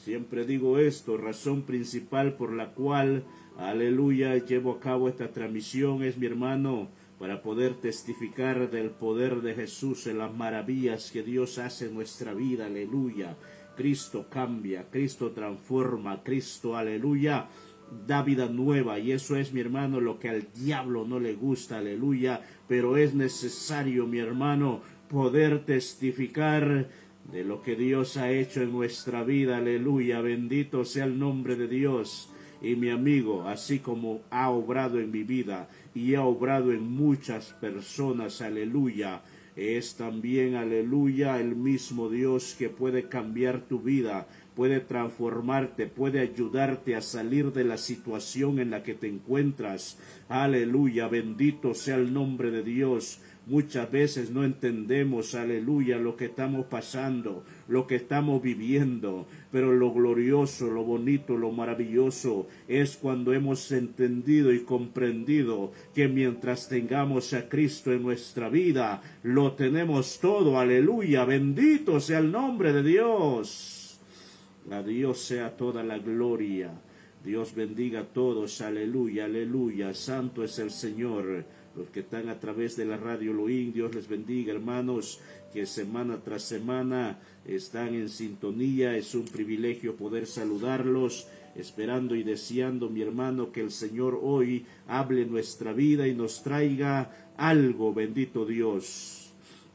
Siempre digo esto, razón principal por la cual, aleluya, llevo a cabo esta transmisión es, mi hermano, para poder testificar del poder de Jesús en las maravillas que Dios hace en nuestra vida, aleluya. Cristo cambia, Cristo transforma, Cristo, aleluya, da vida nueva, y eso es, mi hermano, lo que al diablo no le gusta, aleluya, pero es necesario, mi hermano, poder testificar de lo que Dios ha hecho en nuestra vida, aleluya, bendito sea el nombre de Dios. Y mi amigo, así como ha obrado en mi vida y ha obrado en muchas personas, aleluya, es también, aleluya, el mismo Dios que puede cambiar tu vida, puede transformarte, puede ayudarte a salir de la situación en la que te encuentras. Aleluya, bendito sea el nombre de Dios. Muchas veces no entendemos, aleluya, lo que estamos pasando, lo que estamos viviendo, pero lo glorioso, lo bonito, lo maravilloso es cuando hemos entendido y comprendido que mientras tengamos a Cristo en nuestra vida, lo tenemos todo, aleluya, bendito sea el nombre de Dios. A Dios sea toda la gloria. Dios bendiga a todos, aleluya, aleluya, santo es el Señor. Los que están a través de la radio Elohim, Dios les bendiga, hermanos, que semana tras semana están en sintonía. Es un privilegio poder saludarlos, esperando y deseando, mi hermano, que el Señor hoy hable nuestra vida y nos traiga algo, bendito Dios.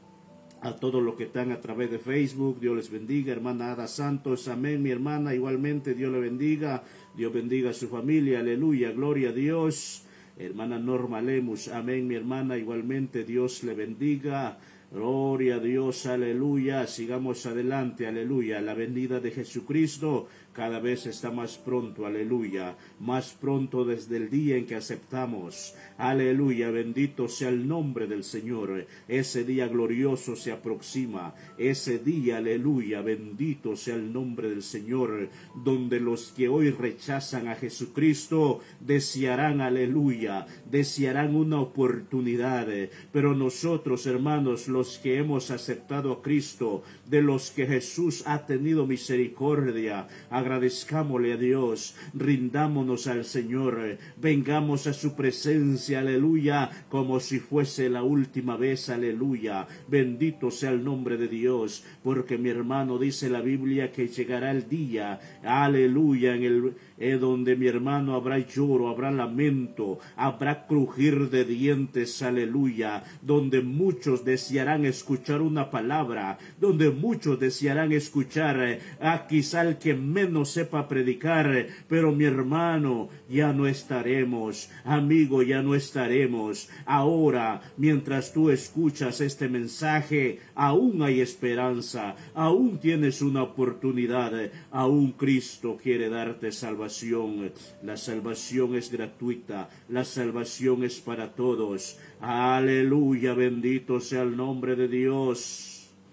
A todos los que están a través de Facebook, Dios les bendiga, hermana Ada Santos, amén, mi hermana, igualmente Dios le bendiga, Dios bendiga a su familia, aleluya, gloria a Dios. Hermana Norma Lemus, amén, mi hermana, igualmente Dios le bendiga, gloria a Dios, aleluya, sigamos adelante, aleluya, la venida de Jesucristo cada vez está más pronto, aleluya, más pronto desde el día en que aceptamos, aleluya, bendito sea el nombre del Señor, ese día glorioso se aproxima, ese día, aleluya, bendito sea el nombre del Señor, donde los que hoy rechazan a Jesucristo desearán, aleluya, desearán una oportunidad, pero nosotros, hermanos, los que hemos aceptado a Cristo, de los que Jesús ha tenido misericordia, agradezcámosle a Dios, rindámonos al Señor, vengamos a su presencia, aleluya, como si fuese la última vez, aleluya, bendito sea el nombre de Dios, porque mi hermano, dice la Biblia que llegará el día, aleluya, donde mi hermano habrá lloro, habrá lamento, habrá crujir de dientes, aleluya, donde muchos desearán escuchar una palabra, donde muchos desearán escuchar a quizá el que menos sepa predicar, pero mi hermano, ya no estaremos, amigo, ya no estaremos. Ahora, mientras tú escuchas este mensaje, aún hay esperanza, aún tienes una oportunidad, aún Cristo quiere darte salvación. La salvación es gratuita, la salvación es para todos. Aleluya, bendito sea el nombre de Dios.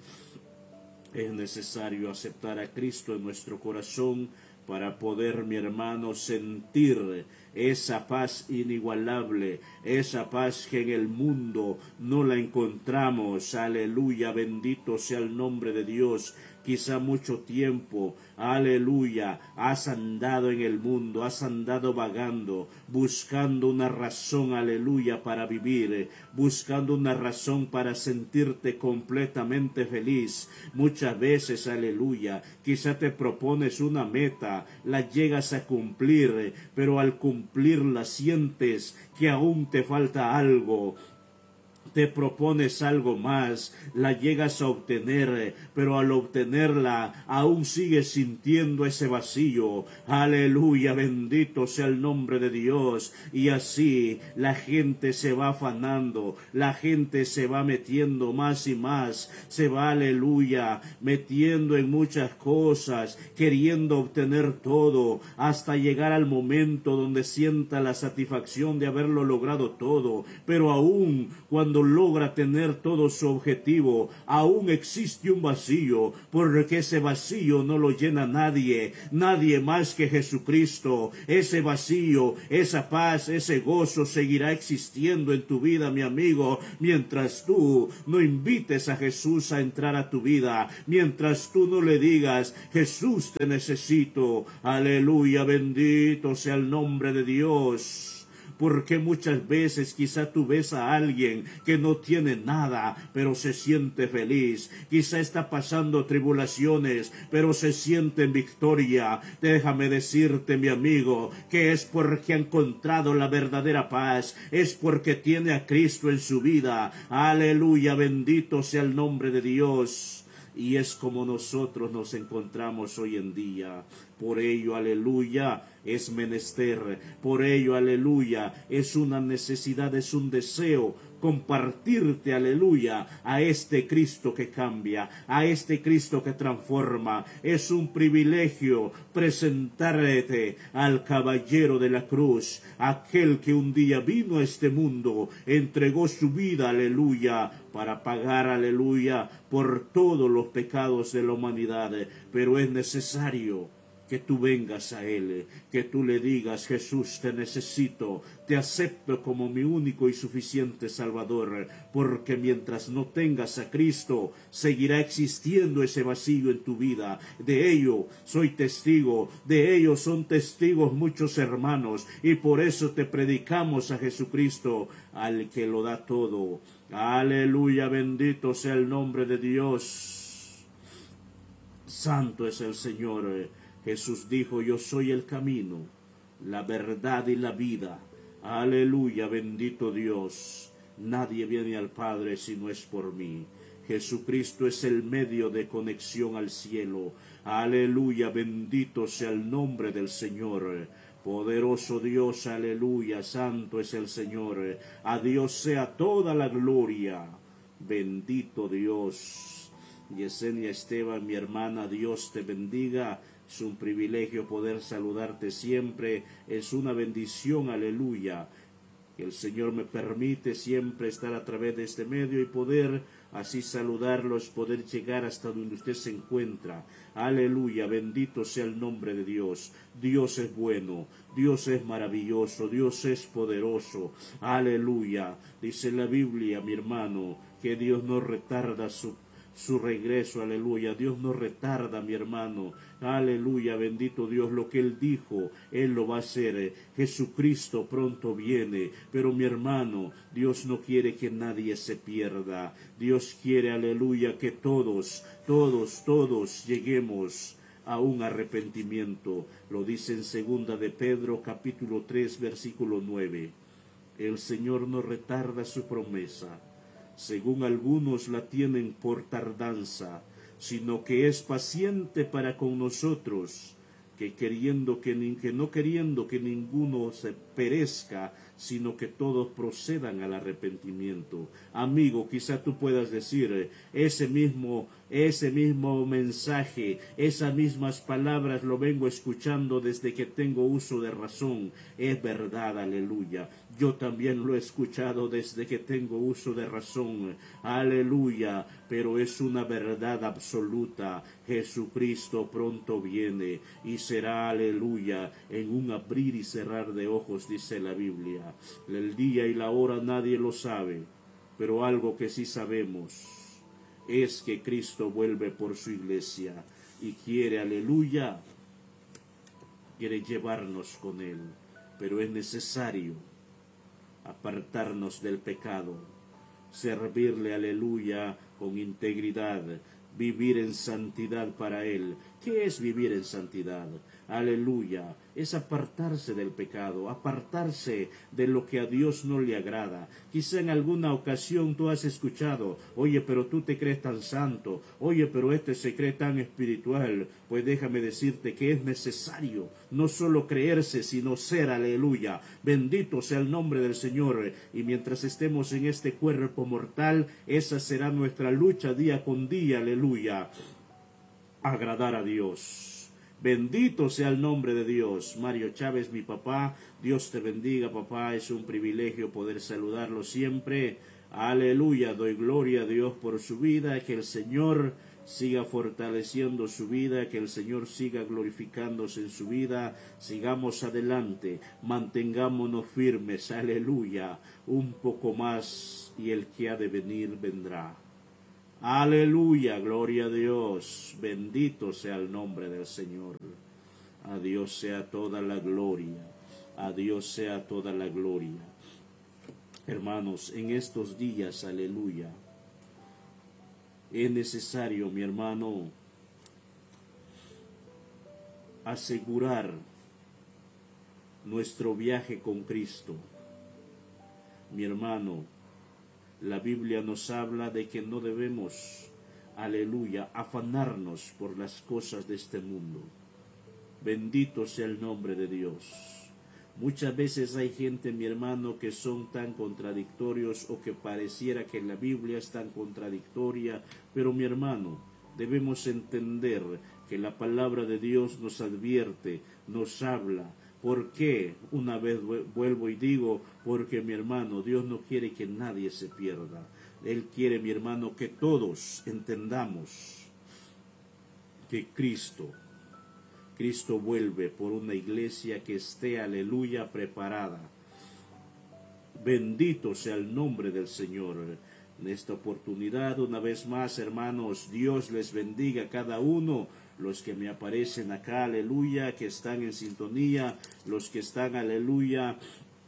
Es necesario aceptar a Cristo en nuestro corazón para poder, mi hermano, sentir esa paz inigualable, esa paz que en el mundo no la encontramos. Aleluya, bendito sea el nombre de Dios. Quizá mucho tiempo, aleluya, has andado en el mundo, has andado vagando, buscando una razón, aleluya, para vivir, buscando una razón para sentirte completamente feliz. Muchas veces, aleluya, quizá te propones una meta, la llegas a cumplir, pero al cumplirla sientes que aún te falta algo. Te propones algo más, la llegas a obtener, pero al obtenerla aún sigues sintiendo ese vacío. Aleluya, bendito sea el nombre de Dios. Y así la gente se va afanando, la gente se va metiendo más y más, se va, aleluya, metiendo en muchas cosas, queriendo obtener todo, hasta llegar al momento donde sienta la satisfacción de haberlo logrado todo. Pero aún cuando cuando logra tener todo su objetivo, aún existe un vacío, porque ese vacío no lo llena nadie más que Jesucristo. Ese vacío, esa paz, ese gozo seguirá existiendo en tu vida, mi amigo, mientras tú no invites a Jesús a entrar a tu vida, mientras tú no le digas: Jesús, te necesito. Aleluya, bendito sea el nombre de Dios. Porque muchas veces quizá tú ves a alguien que no tiene nada, pero se siente feliz. Quizá está pasando tribulaciones, pero se siente en victoria. Déjame decirte, mi amigo, que es porque ha encontrado la verdadera paz. Es porque tiene a Cristo en su vida. Aleluya, bendito sea el nombre de Dios. Y es como nosotros nos encontramos hoy en día. Por ello, aleluya, es menester. Por ello, aleluya, es una necesidad, es un deseo compartirte, aleluya, a este Cristo que cambia, a este Cristo que transforma. Es un privilegio presentarte al caballero de la cruz, aquel que un día vino a este mundo, entregó su vida, aleluya, para pagar, aleluya, por todos los pecados de la humanidad. Pero es necesario que tú vengas a Él, que tú le digas: Jesús, te necesito, te acepto como mi único y suficiente Salvador, porque mientras no tengas a Cristo, seguirá existiendo ese vacío en tu vida. De ello soy testigo, de ello son testigos muchos hermanos, y por eso te predicamos a Jesucristo, al que lo da todo. Aleluya, bendito sea el nombre de Dios. Santo es el Señor. Jesús dijo: yo soy el camino, la verdad y la vida. Aleluya, bendito Dios. Nadie viene al Padre si no es por mí. Jesucristo es el medio de conexión al cielo. Aleluya, bendito sea el nombre del Señor. Poderoso Dios, aleluya, santo es el Señor. A Dios sea toda la gloria. Bendito Dios. Yesenia Esteban, mi hermana, Dios te bendiga. Es un privilegio poder saludarte siempre. Es una bendición, aleluya, que el Señor me permite siempre estar a través de este medio y poder así saludarlos, poder llegar hasta donde usted se encuentra. Aleluya, bendito sea el nombre de Dios. Dios es bueno, Dios es maravilloso, Dios es poderoso. Aleluya. Dice la Biblia, mi hermano, que Dios no retarda su regreso, aleluya. Dios no retarda, mi hermano, aleluya, bendito Dios. Lo que Él dijo, Él lo va a hacer. Jesucristo pronto viene, pero mi hermano, Dios no quiere que nadie se pierda. Dios quiere, aleluya, que todos lleguemos a un arrepentimiento. Lo dice en segunda de Pedro, capítulo 3, versículo 9. El Señor no retarda su promesa, según algunos la tienen por tardanza, sino que es paciente para con nosotros, que no queriendo que ninguno se perezca, sino que todos procedan al arrepentimiento. Amigo, quizá tú puedas decir: ese mismo mensaje, esas mismas palabras lo vengo escuchando desde que tengo uso de razón. Es verdad, aleluya. Yo también lo he escuchado desde que tengo uso de razón, aleluya, pero es una verdad absoluta. Jesucristo pronto viene y será, aleluya, en un abrir y cerrar de ojos, dice la Biblia. El día y la hora nadie lo sabe, pero algo que sí sabemos es que Cristo vuelve por su iglesia y quiere, aleluya, quiere llevarnos con Él, pero es necesario apartarnos del pecado, servirle, aleluya, con integridad, vivir en santidad para Él. ¿Qué es vivir en santidad? Aleluya, es apartarse del pecado, apartarse de lo que a Dios no le agrada. Quizá en alguna ocasión tú has escuchado: oye, pero tú te crees tan santo, oye, pero este se cree tan espiritual. Pues déjame decirte que es necesario no solo creerse, sino ser, aleluya. Bendito sea el nombre del Señor. Y mientras estemos en este cuerpo mortal, esa será nuestra lucha día con día, aleluya, agradar a Dios. Bendito sea el nombre de Dios. Mario Chávez, mi papá, Dios te bendiga, papá. Es un privilegio poder saludarlo siempre. Aleluya, doy gloria a Dios por su vida, que el Señor siga fortaleciendo su vida, que el Señor siga glorificándose en su vida. Sigamos adelante, mantengámonos firmes, aleluya, un poco más y el que ha de venir vendrá. Aleluya, gloria a Dios, bendito sea el nombre del Señor. A Dios sea toda la gloria, a Dios sea toda la gloria. Hermanos, en estos días, aleluya, es necesario, mi hermano, asegurar nuestro viaje con Cristo. Mi hermano, la Biblia nos habla de que no debemos, aleluya, afanarnos por las cosas de este mundo. Bendito sea el nombre de Dios. Muchas veces hay gente, mi hermano, que son tan contradictorios o que pareciera que la Biblia es tan contradictoria, pero mi hermano, debemos entender que la palabra de Dios nos advierte, nos habla. ¿Por qué? Una vez vuelvo y digo, porque mi hermano, Dios no quiere que nadie se pierda. Él quiere, mi hermano, que todos entendamos que Cristo vuelve por una iglesia que esté, aleluya, preparada. Bendito sea el nombre del Señor. En esta oportunidad, una vez más, hermanos, Dios les bendiga a cada uno. Los que me aparecen acá, aleluya, que están en sintonía, los que están, aleluya,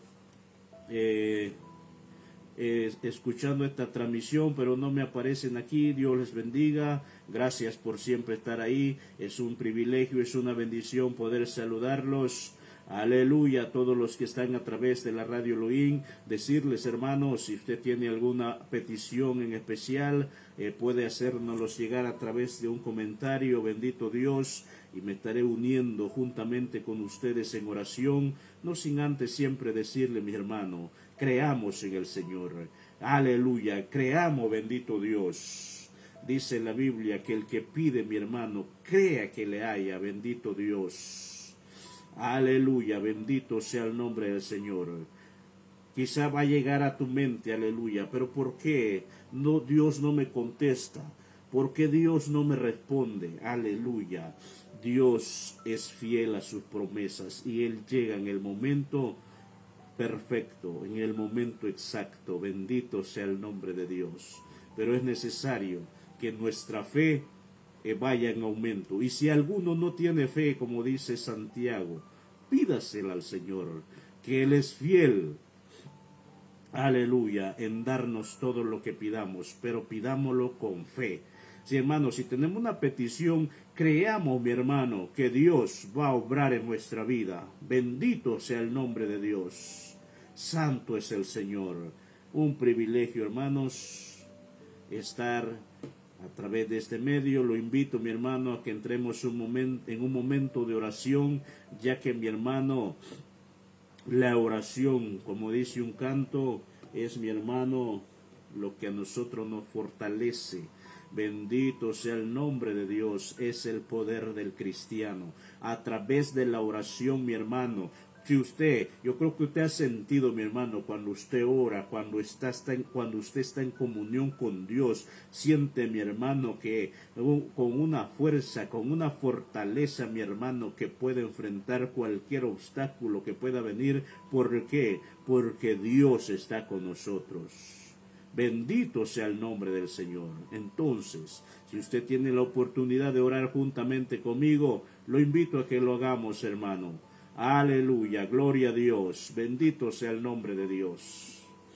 escuchando esta transmisión, pero no me aparecen aquí. Dios les bendiga. Gracias por siempre estar ahí. Es un privilegio, es una bendición poder saludarlos. Aleluya, a todos los que están a través de la Radio Elohim, decirles, hermanos, si usted tiene alguna petición en especial, puede hacérnoslos llegar a través de un comentario. Bendito Dios, y me estaré uniendo juntamente con ustedes en oración, no sin antes siempre decirle, mi hermano, creamos en el Señor. Aleluya, creamos, bendito Dios. Dice la Biblia que el que pide, mi hermano, crea que le haya, bendito Dios. Aleluya, bendito sea el nombre del Señor. Quizá va a llegar a tu mente, aleluya, pero ¿por qué no, Dios no me contesta? ¿Por qué Dios no me responde? Aleluya. Dios es fiel a sus promesas y Él llega en el momento perfecto, en el momento exacto. Bendito sea el nombre de Dios. Pero es necesario que nuestra fe vaya en aumento. Y si alguno no tiene fe, como dice Santiago, pídasela al Señor, que Él es fiel, aleluya, en darnos todo lo que pidamos, pero pidámoslo con fe. Sí, hermano, si tenemos una petición, creamos, mi hermano, que Dios va a obrar en nuestra vida. Bendito sea el nombre de Dios. Santo es el Señor. Un privilegio, hermanos, estar a través de este medio. Lo invito, mi hermano, a que entremos en un momento de oración, ya que, mi hermano, la oración, como dice un canto, es, mi hermano, lo que a nosotros nos fortalece. Bendito sea el nombre de Dios, es el poder del cristiano. A través de la oración, mi hermano, yo creo que usted ha sentido, mi hermano, cuando usted ora, cuando usted está en comunión con Dios, siente, mi hermano, que con una fuerza, con una fortaleza, mi hermano, que puede enfrentar cualquier obstáculo que pueda venir. ¿Por qué? Porque Dios está con nosotros. Bendito sea el nombre del Señor. Entonces, si usted tiene la oportunidad de orar juntamente conmigo, lo invito a que lo hagamos, hermano. Aleluya, gloria a Dios, bendito sea el nombre de Dios.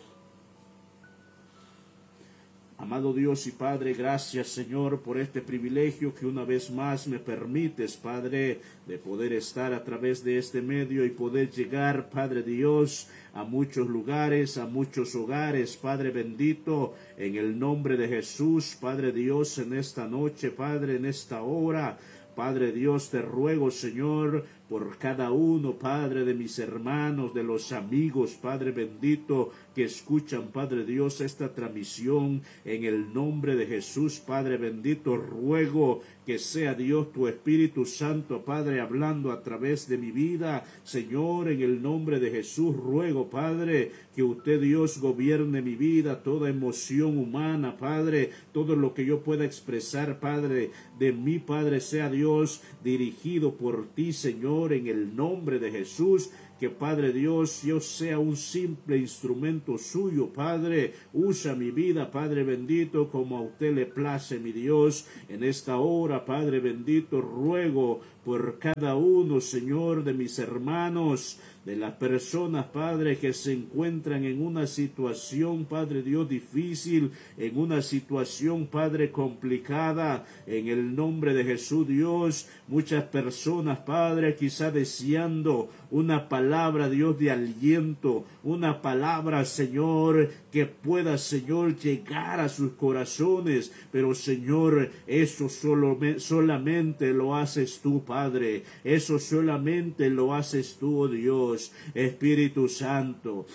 Amado Dios y Padre, gracias, Señor, por este privilegio que una vez más me permites, Padre, de poder estar a través de este medio y poder llegar, Padre Dios, a muchos lugares, a muchos hogares, Padre bendito, en el nombre de Jesús, Padre Dios, en esta noche, Padre, en esta hora. Padre Dios, te ruego, Señor, por cada uno, Padre, de mis hermanos, de los amigos, Padre bendito, que escuchan, Padre Dios, esta transmisión, en el nombre de Jesús, Padre bendito, ruego que sea Dios tu Espíritu Santo, Padre, hablando a través de mi vida, Señor, en el nombre de Jesús, ruego, Padre, que usted, Dios, gobierne mi vida, toda emoción humana, Padre, todo lo que yo pueda expresar, Padre, de mí, Padre, sea Dios dirigido por ti, Señor, en el nombre de Jesús. Que Padre Dios, yo sea un simple instrumento suyo, Padre. Usa mi vida, Padre bendito, como a usted le place, mi Dios. En esta hora, Padre bendito, ruego por cada uno, Señor, de mis hermanos, de las personas, Padre, que se encuentran en una situación, Padre Dios, difícil, en una situación, Padre, complicada, en el nombre de Jesús, Dios. Muchas personas, Padre, quizá deseando una palabra, Dios, de aliento, una palabra, Señor, que pueda, Señor, llegar a sus corazones, pero, Señor, eso solamente lo haces tú, Padre, eso solamente lo haces tú, oh Dios. Espíritu Santo,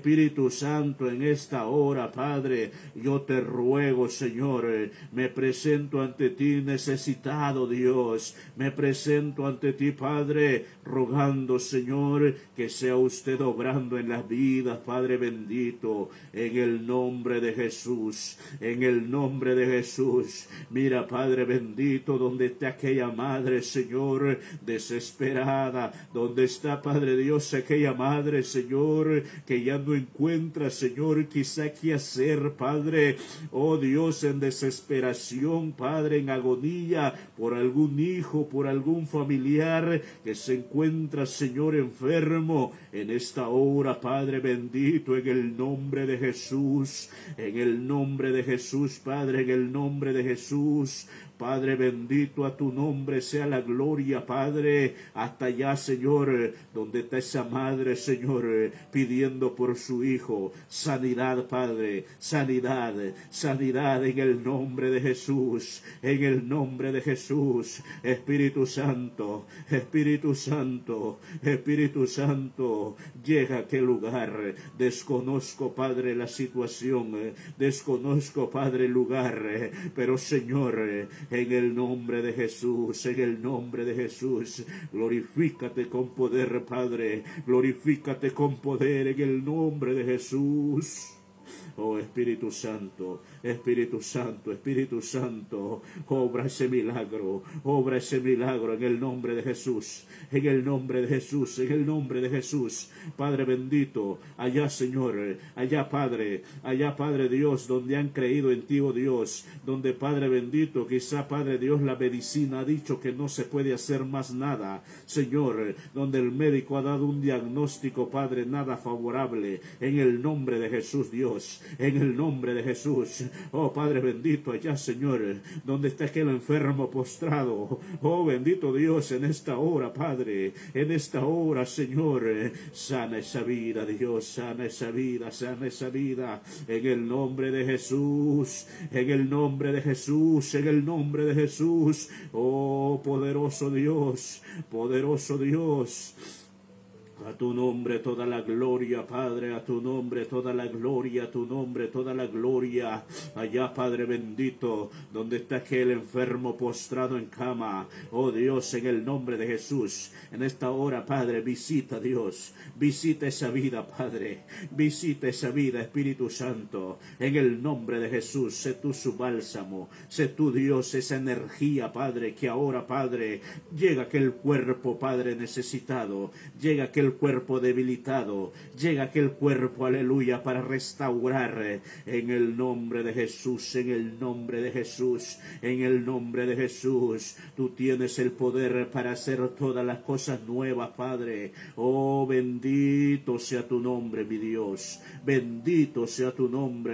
en esta hora, Padre, yo te ruego, Señor, me presento ante ti necesitado, Dios, me presento ante ti, Padre, rogando, Señor, que sea usted obrando en las vidas, Padre bendito, en el nombre de Jesús, en el nombre de Jesús. Mira, Padre bendito, donde está aquella madre, Señor, desesperada, donde está, Padre Dios, aquella madre, Señor, que ya no encuentra, Señor, quizá qué hacer, Padre, oh Dios, en desesperación, Padre, en agonía, por algún hijo, por algún familiar que se encuentra, Señor, enfermo, en esta hora, Padre bendito, en el nombre de Jesús, en el nombre de Jesús, Padre, en el nombre de Jesús, Padre bendito, a tu nombre sea la gloria, Padre, hasta allá, Señor, donde está esa madre, Señor, pidiendo por su hijo sanidad, Padre, sanidad, sanidad en el nombre de Jesús, en el nombre de Jesús. Espíritu Santo, Espíritu Santo, Espíritu Santo, llega a aquel lugar. Desconozco, Padre, la situación, desconozco, Padre, el lugar, pero, Señor, en el nombre de Jesús, en el nombre de Jesús, glorifícate con poder, Padre, glorifícate con poder en el nombre de Jesús. Oh Espíritu Santo, Espíritu Santo, Espíritu Santo, obra ese milagro en el nombre de Jesús, en el nombre de Jesús, en el nombre de Jesús. Padre bendito, allá, Señor, allá, Padre Dios, donde han creído en ti, oh Dios, donde, Padre bendito, quizá, Padre Dios, la medicina ha dicho que no se puede hacer más nada, Señor, donde el médico ha dado un diagnóstico, Padre, nada favorable, en el nombre de Jesús, Dios, en el nombre de Jesús. Oh Padre bendito, allá, Señor, donde está aquel enfermo postrado, oh bendito Dios, en esta hora, Padre, en esta hora, Señor, sana esa vida, Dios, sana esa vida, en el nombre de Jesús, en el nombre de Jesús, en el nombre de Jesús. Oh poderoso Dios, poderoso Dios. A tu nombre toda la gloria, Padre, a tu nombre toda la gloria, a tu nombre toda la gloria. Allá, Padre bendito, donde está aquel enfermo postrado en cama. Oh Dios, en el nombre de Jesús, en esta hora, Padre, visita, Dios, visita esa vida, Padre, visita esa vida, Espíritu Santo, en el nombre de Jesús. Sé tú su bálsamo, sé tú, Dios, esa energía, Padre, que ahora, Padre, llega aquel cuerpo, Padre, necesitado, llega aquel cuerpo debilitado, llega aquel cuerpo, aleluya, para restaurar, en el nombre de Jesús, en el nombre de Jesús, en el nombre de Jesús. Tú tienes el poder para hacer todas las cosas nuevas, Padre. Oh, bendito sea tu nombre, mi Dios, bendito sea tu nombre, mi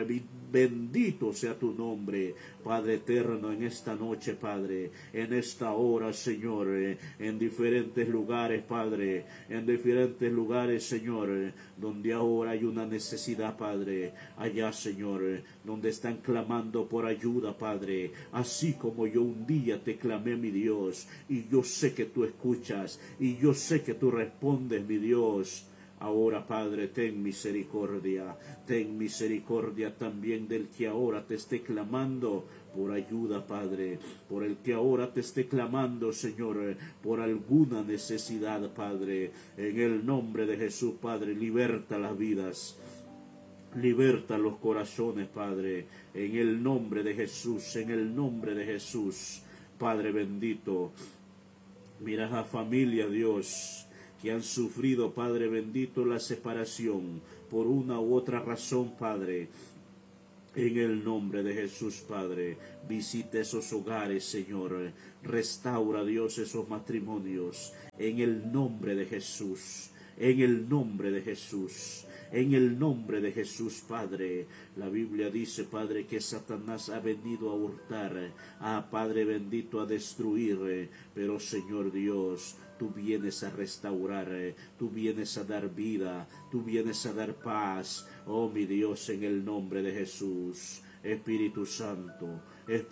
Bendito sea tu nombre, Padre eterno, en esta noche, Padre, en esta hora, Señor, en diferentes lugares, Padre, en diferentes lugares, Señor, donde ahora hay una necesidad, Padre, allá, Señor, donde están clamando por ayuda, Padre, así como yo un día te clamé, mi Dios, y yo sé que tú escuchas, y yo sé que tú respondes, mi Dios. Ahora, Padre, ten misericordia también del que ahora te esté clamando por ayuda, Padre, por el que ahora te esté clamando, Señor, por alguna necesidad, Padre, en el nombre de Jesús, Padre, liberta las vidas. Liberta los corazones, Padre, en el nombre de Jesús, en el nombre de Jesús, Padre bendito. Mira a familia, Dios, que han sufrido, Padre bendito, la separación por una u otra razón, Padre. En el nombre de Jesús, Padre, visita esos hogares, Señor. Restaura, Dios, esos matrimonios. En el nombre de Jesús. En el nombre de Jesús. En el nombre de Jesús, Padre. La Biblia dice, Padre, que Satanás ha venido a hurtar, Padre bendito, a destruir. Pero, Señor Dios, tú vienes a restaurar, tú vienes a dar vida, tú vienes a dar paz. Oh, mi Dios, en el nombre de Jesús. Espíritu Santo,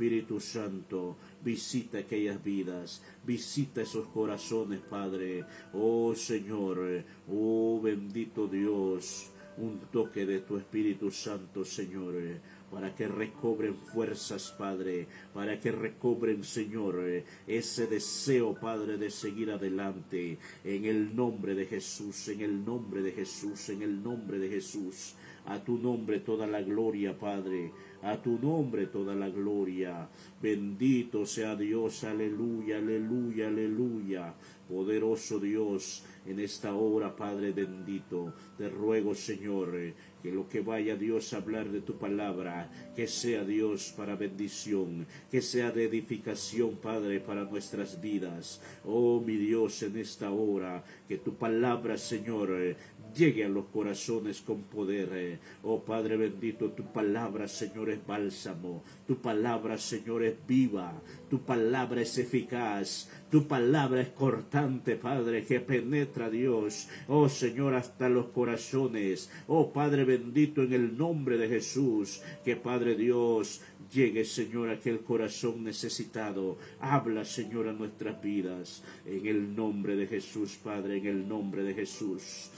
visita aquellas vidas, visita esos corazones, Padre. Oh, Señor, oh, bendito Dios, un toque de tu Espíritu Santo, Señor, para que recobren fuerzas, Padre, para que recobren, Señor, ese deseo, Padre, de seguir adelante, en el nombre de Jesús, en el nombre de Jesús, en el nombre de Jesús. A tu nombre toda la gloria, Padre, a tu nombre toda la gloria. Bendito sea Dios, aleluya, aleluya, aleluya. Poderoso Dios, en esta hora, Padre bendito, te ruego, Señor, que lo que vaya, Dios, a hablar de tu palabra, que sea, Dios, para bendición, que sea de edificación, Padre, para nuestras vidas. Oh, mi Dios, en esta hora, que tu palabra, Señor, llegue a los corazones con poder. Oh, Padre bendito, tu palabra, Señor, es bálsamo. Tu palabra, Señor, es viva. Tu palabra es eficaz. Tu palabra es cortante, Padre, que penetra, Dios. Oh, Señor, hasta los corazones. Oh, Padre bendito, en el nombre de Jesús, que, Padre Dios, llegue, Señor, a aquel corazón necesitado. Habla, Señor, a nuestras vidas. En el nombre de Jesús, Padre, en el nombre de Jesús.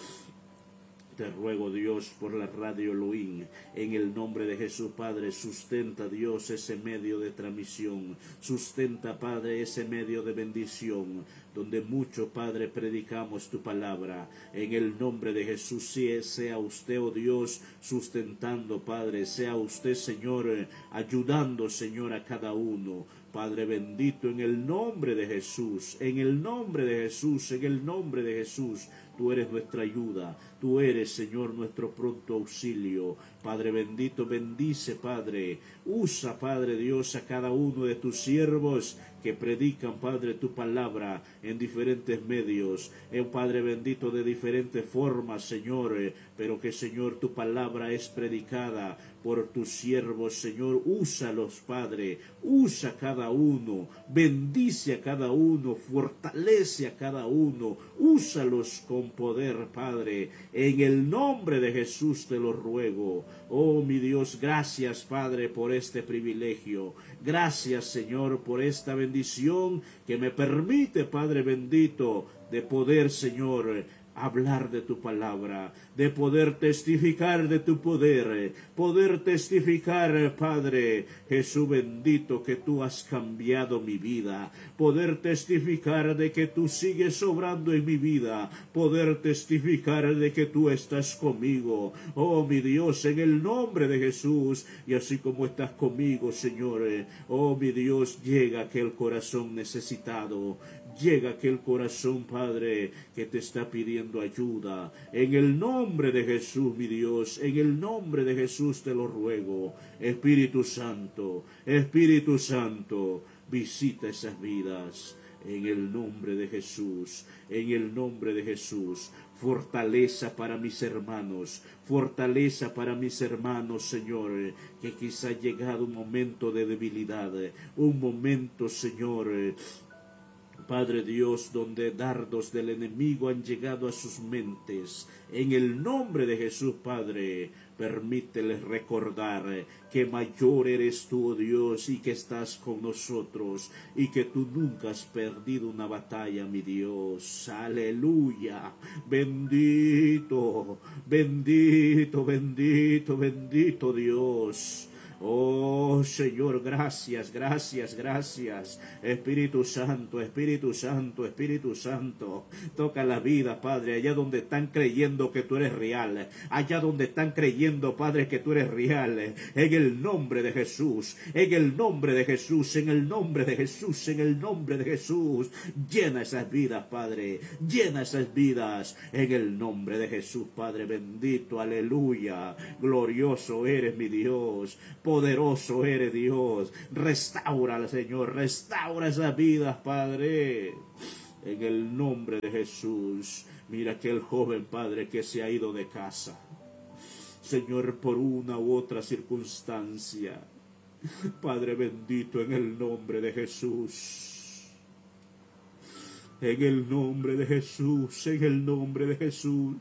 Te ruego, Dios, por la radio Elohim, en el nombre de Jesús, Padre, sustenta, Dios, ese medio de transmisión, sustenta, Padre, ese medio de bendición, donde mucho, Padre, predicamos tu palabra, en el nombre de Jesús. Sea usted, oh Dios, sustentando, Padre, sea usted, Señor, ayudando, Señor, a cada uno. Padre bendito, en el nombre de Jesús, en el nombre de Jesús, en el nombre de Jesús, tú eres nuestra ayuda, tú eres, Señor, nuestro pronto auxilio. Padre bendito, bendice, Padre, usa, Padre Dios, a cada uno de tus siervos que predican, Padre, tu palabra en diferentes medios, Padre bendito, de diferentes formas, Señor, pero que, Señor, tu palabra es predicada por tus siervos, Señor. Úsalos, Padre, usa a cada uno, bendice a cada uno, fortalece a cada uno, úsalos con poder, Padre, en el nombre de Jesús te lo ruego. Oh, mi Dios, gracias, Padre, por este privilegio. Gracias, Señor, por esta bendición que me permite, Padre bendito, de poder, Señor, hablar de tu palabra, de poder testificar de tu poder testificar, Padre Jesús bendito, que tú has cambiado mi vida, poder testificar de que tú sigues obrando en mi vida, poder testificar de que tú estás conmigo, oh mi Dios, en el nombre de Jesús. Y así como estás conmigo, Señor, oh mi Dios, llega aquel corazón necesitado, llega aquel corazón, Padre, que te está pidiendo ayuda. En el nombre de Jesús, mi Dios, en el nombre de Jesús te lo ruego. Espíritu Santo, visita esas vidas. en el nombre de Jesús, en el nombre de Jesús. Fortaleza para mis hermanos, fortaleza para mis hermanos, Señor, que quizá ha llegado un momento de debilidad, un momento, Señor, Padre Dios, donde dardos del enemigo han llegado a sus mentes. En el nombre de Jesús, Padre, permíteles recordar que mayor eres tú, oh Dios, y que estás con nosotros, y que tú nunca has perdido una batalla, mi Dios. Aleluya. Bendito, bendito, bendito, bendito Dios. Oh Señor, gracias, gracias, gracias. Espíritu Santo, Espíritu Santo, Espíritu Santo. Toca la vida, Padre, allá donde están creyendo que tú eres real. Allá donde están creyendo, Padre, que tú eres real. En el nombre de Jesús, en el nombre de Jesús, en el nombre de Jesús, en el nombre de Jesús. Llena esas vidas, Padre. Llena esas vidas. En el nombre de Jesús, Padre bendito. Aleluya. Glorioso eres, mi Dios. Poderoso eres, Dios. Restaura, Señor. Restaura esas vidas, Padre. En el nombre de Jesús. Mira aquel joven, Padre, que se ha ido de casa. Señor, por una u otra circunstancia. Padre bendito, en el nombre de Jesús. En el nombre de Jesús. En el nombre de Jesús.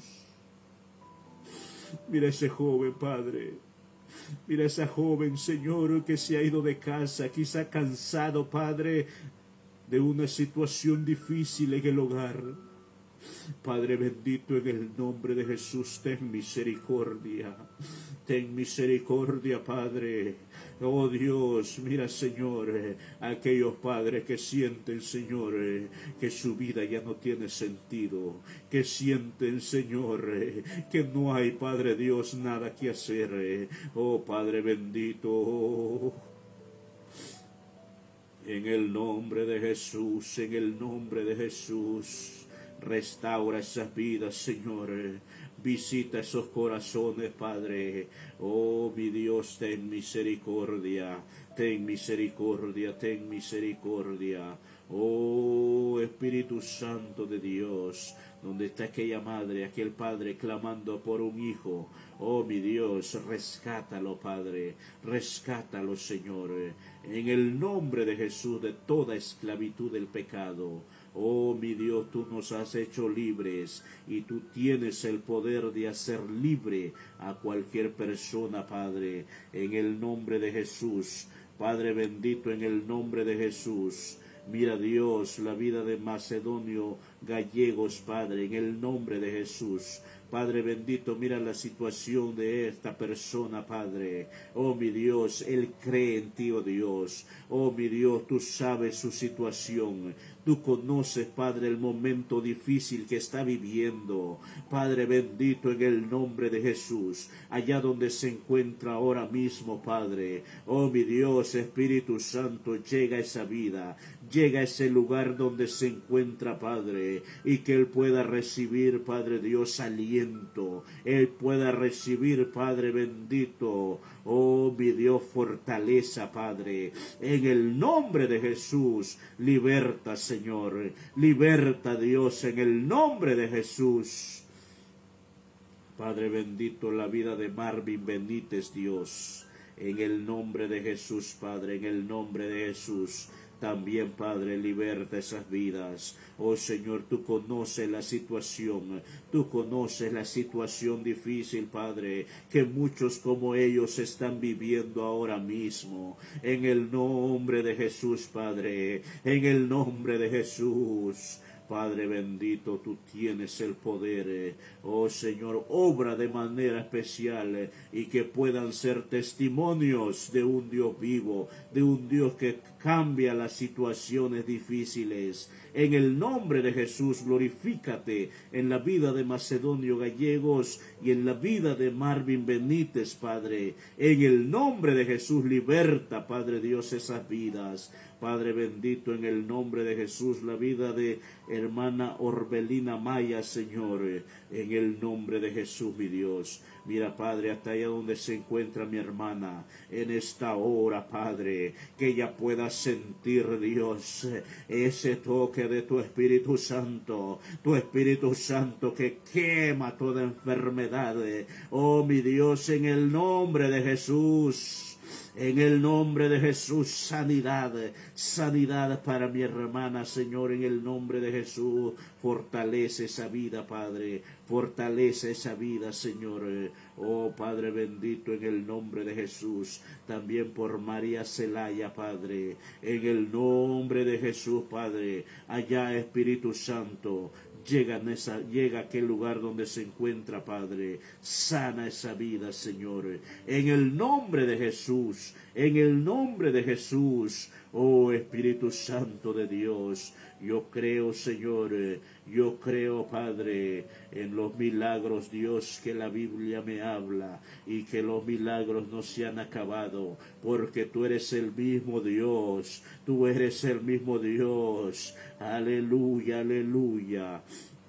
Mira ese joven, Padre. Mira esa joven, Señor, que se ha ido de casa, quizá cansado, Padre, de una situación difícil en el hogar. Padre bendito, en el nombre de Jesús, ten misericordia. Ten misericordia, Padre. Oh Dios, mira, Señor, aquellos padres que sienten, Señor, que su vida ya no tiene sentido. Que sienten, Señor, que no hay, Padre Dios, nada que hacer. Oh Padre bendito. En el nombre de Jesús, en el nombre de Jesús. Restaura esas vidas, Señor. Visita esos corazones, Padre. Oh, mi Dios, ten misericordia. Ten misericordia, ten misericordia. Oh, Espíritu Santo de Dios. Donde está aquella madre, aquel padre clamando por un hijo. Oh, mi Dios, rescátalo, Padre. Rescátalo, Señor. En el nombre de Jesús, de toda esclavitud del pecado. Oh, mi Dios, tú nos has hecho libres y tú tienes el poder de hacer libre a cualquier persona, Padre, en el nombre de Jesús. Padre bendito, en el nombre de Jesús. Mira, Dios, la vida de Macedonio Gallegos, Padre, en el nombre de Jesús. Padre bendito, mira la situación de esta persona, Padre. Oh, mi Dios, él cree en ti, oh Dios. Oh, mi Dios, tú sabes su situación. Tú conoces, Padre, el momento difícil que está viviendo. Padre bendito, en el nombre de Jesús, allá donde se encuentra ahora mismo, Padre. Oh, mi Dios, Espíritu Santo, llega a esa vida. Llega a ese lugar donde se encuentra, Padre, y que él pueda recibir, Padre Dios, aliento. Él pueda recibir, Padre bendito, oh mi Dios, fortaleza, Padre. En el nombre de Jesús, liberta, Señor. Liberta, Dios, en el nombre de Jesús. Padre bendito, la vida de Marvin Benítez, Dios. En el nombre de Jesús, Padre, en el nombre de Jesús. También, Padre, liberta esas vidas. Oh Señor, tú conoces la situación. Tú conoces la situación difícil, Padre, que muchos como ellos están viviendo ahora mismo. En el nombre de Jesús, Padre. En el nombre de Jesús. Padre bendito, tú tienes el poder. Oh Señor, obra de manera especial y que puedan ser testimonios de un Dios vivo, de un Dios que cambia las situaciones difíciles. En el nombre de Jesús, glorifícate en la vida de Macedonio Gallegos y en la vida de Marvin Benítez, Padre. En el nombre de Jesús, liberta, Padre Dios, esas vidas. Padre bendito, en el nombre de Jesús, la vida de hermana Orbelina Maya, Señor, en el nombre de Jesús, mi Dios. Mira, Padre, hasta allá donde se encuentra mi hermana, en esta hora, Padre, que ella pueda sentir, Dios, ese toque de tu Espíritu Santo que quema toda enfermedad. Oh, mi Dios, en el nombre de Jesús. En el nombre de Jesús, sanidad, sanidad para mi hermana, Señor, en el nombre de Jesús. Fortalece esa vida, Padre, fortalece esa vida, Señor. Oh, Padre bendito, en el nombre de Jesús. También por María Celaya, Padre, en el nombre de Jesús, Padre. Allá, Espíritu Santo, llega a aquel lugar donde se encuentra, Padre. Sana esa vida, Señor. En el nombre de Jesús, en el nombre de Jesús. Oh, Espíritu Santo de Dios, yo creo, Señor, yo creo, Padre, en los milagros, Dios, que la Biblia me habla, y que los milagros no se han acabado, porque tú eres el mismo Dios, tú eres el mismo Dios. Aleluya, aleluya.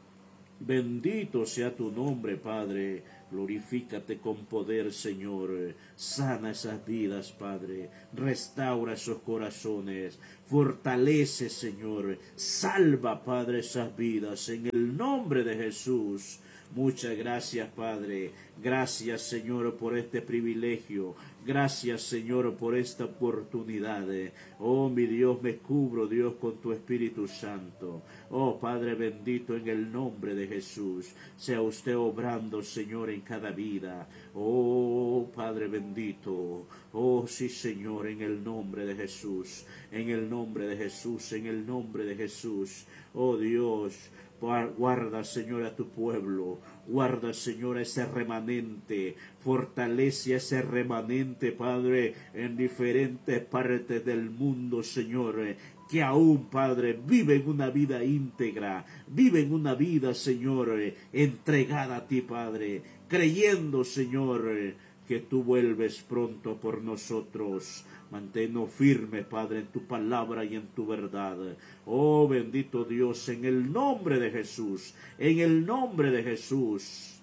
Bendito sea tu nombre, Padre. Glorifícate con poder, Señor. Sana esas vidas, Padre. Restaura esos corazones. Fortalece, Señor. Salva, Padre, esas vidas. En el nombre de Jesús. Muchas gracias, Padre. Gracias, Señor, por este privilegio. Gracias, Señor, por esta oportunidad. Oh, mi Dios, me cubro, Dios, con tu Espíritu Santo. Oh, Padre bendito, en el nombre de Jesús. Sea usted obrando, Señor, en cada vida. Oh, Padre bendito. Oh, sí, Señor, en el nombre de Jesús. En el nombre de Jesús, en el nombre de Jesús. Oh, Dios. Guarda, Señor, a tu pueblo. Guarda, Señor, a ese remanente. Fortalece a ese remanente, Padre, en diferentes partes del mundo, Señor. Que aún, Padre, viven una vida íntegra. Viven una vida, Señor, entregada a ti, Padre. Creyendo, Señor, que tú vuelves pronto por nosotros. Manténnos firmes, Padre, en tu palabra y en tu verdad. Oh, bendito Dios, en el nombre de Jesús, en el nombre de Jesús.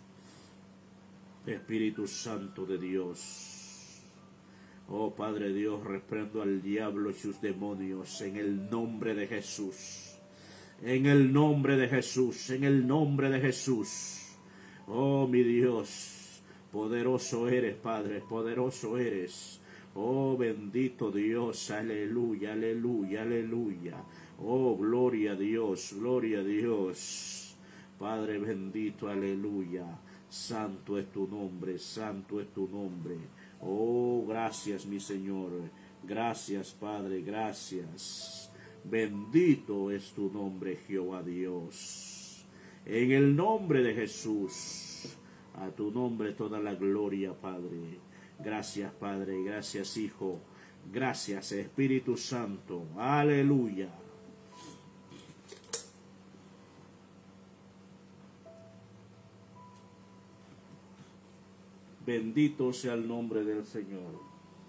Espíritu Santo de Dios. Oh, Padre Dios, reprendo al diablo y sus demonios en el nombre de Jesús. En el nombre de Jesús, en el nombre de Jesús. Oh, mi Dios, poderoso eres, Padre, poderoso eres. Oh, bendito Dios, aleluya, aleluya, aleluya. Oh, gloria a Dios, gloria a Dios. Padre bendito, aleluya. Santo es tu nombre, santo es tu nombre. Oh, gracias, mi Señor. Gracias, Padre, gracias. Bendito es tu nombre, Jehová Dios. En el nombre de Jesús, a tu nombre toda la gloria, Padre. Gracias, Padre, gracias, Hijo, gracias, Espíritu Santo, aleluya. Bendito sea el nombre del Señor.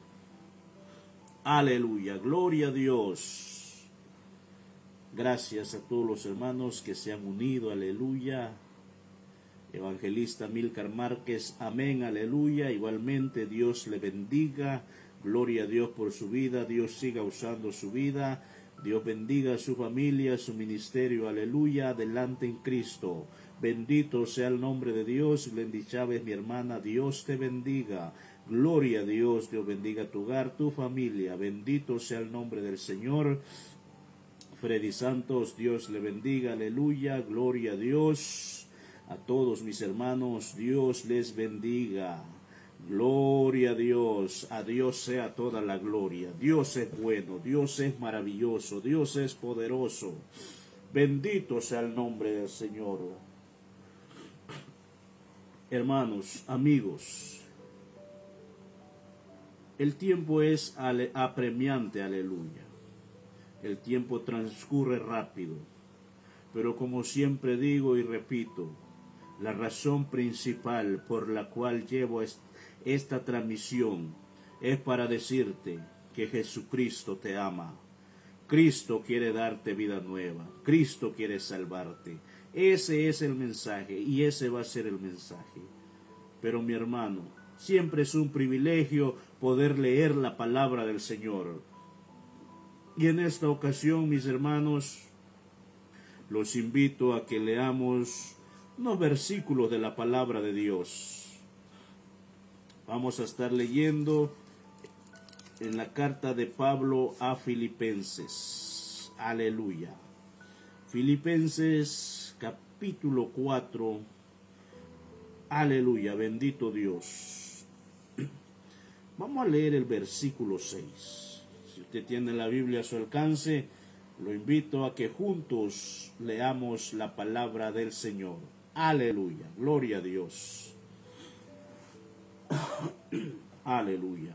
Aleluya, gloria a Dios. Gracias a todos los hermanos que se han unido, aleluya. Evangelista Milcar Márquez, amén, aleluya. Igualmente Dios le bendiga, gloria a Dios por su vida, Dios siga usando su vida, Dios bendiga a su familia, su ministerio, aleluya, adelante en Cristo. Bendito sea el nombre de Dios. Glendy Chávez, mi hermana, Dios te bendiga. Gloria a Dios, Dios bendiga tu hogar, tu familia. Bendito sea el nombre del Señor. Freddy Santos, Dios le bendiga, aleluya, gloria a Dios. A todos mis hermanos, Dios les bendiga. Gloria a Dios sea toda la gloria. Dios es bueno, Dios es maravilloso, Dios es poderoso. Bendito sea el nombre del Señor. Hermanos, amigos, el tiempo es apremiante, aleluya. El tiempo transcurre rápido, pero como siempre digo y repito, la razón principal por la cual llevo esta transmisión es para decirte que Jesucristo te ama, Cristo quiere darte vida nueva. Cristo quiere salvarte. Ese es el mensaje y ese va a ser el mensaje. Pero mi hermano, siempre es un privilegio poder leer la palabra del Señor. Y en esta ocasión, mis hermanos, los invito a que leamos unos versículos de la palabra de Dios. Vamos a estar leyendo en la carta de Pablo a Filipenses. Aleluya. Filipenses capítulo 4. Aleluya, bendito Dios. Vamos a leer el versículo 6. Si usted tiene la Biblia a su alcance, lo invito a que juntos leamos la palabra del Señor. Aleluya, gloria a Dios. Aleluya.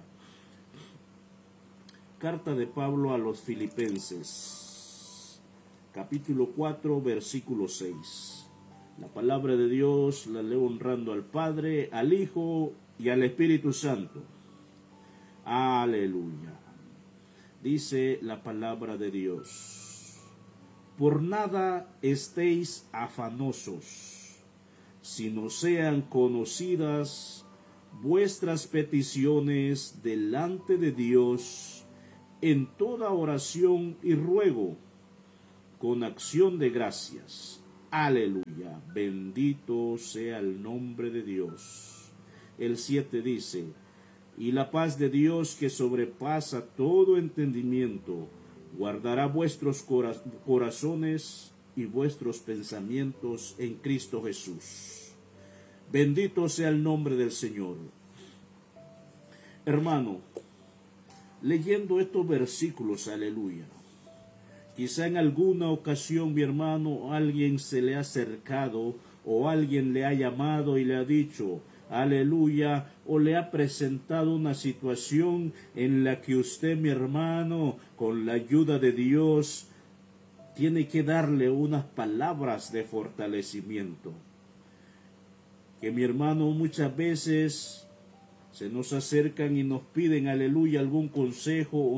Carta de Pablo a los Filipenses, capítulo 4, versículo 6. La palabra de Dios la leo honrando al Padre, al Hijo y al Espíritu Santo. Aleluya. Dice la palabra de Dios: por nada estéis afanosos, sino sean conocidas vuestras peticiones delante de Dios en toda oración y ruego, con acción de gracias. Aleluya, bendito sea el nombre de Dios. El 7 dice: y la paz de Dios, que sobrepasa todo entendimiento, guardará vuestros corazones y vuestros pensamientos en Cristo Jesús. Bendito sea el nombre del Señor. Hermano, leyendo estos versículos, aleluya, quizá en alguna ocasión, mi hermano, alguien se le ha acercado o alguien le ha llamado y le ha dicho, aleluya, o le ha presentado una situación en la que usted, mi hermano, con la ayuda de Dios, tiene que darle unas palabras de fortalecimiento. Que mi hermano, muchas veces se nos acercan y nos piden, aleluya, algún consejo o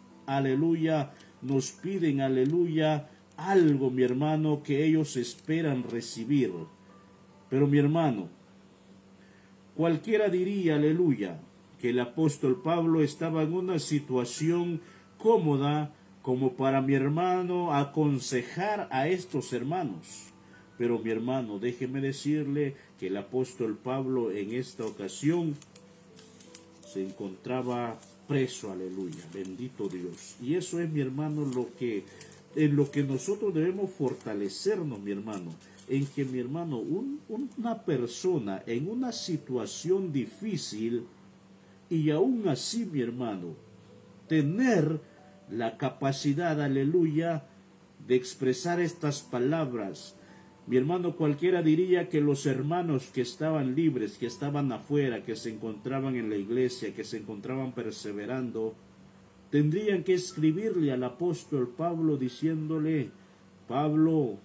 nos piden, aleluya, algo, mi hermano, que ellos esperan recibir. Pero mi hermano, cualquiera diría, aleluya, que el apóstol Pablo estaba en una situación cómoda como para, mi hermano, aconsejar a estos hermanos. Pero mi hermano, déjeme decirle que el apóstol Pablo en esta ocasión se encontraba preso, aleluya, bendito Dios. Y eso es, mi hermano, en lo que nosotros debemos fortalecernos, mi hermano, en que, mi hermano, una persona en una situación difícil y aún así, mi hermano, tener la capacidad, aleluya, de expresar estas palabras. Mi hermano, cualquiera diría que los hermanos que estaban libres, que estaban afuera, que se encontraban en la iglesia, que se encontraban perseverando, tendrían que escribirle al apóstol Pablo diciéndole, Pablo,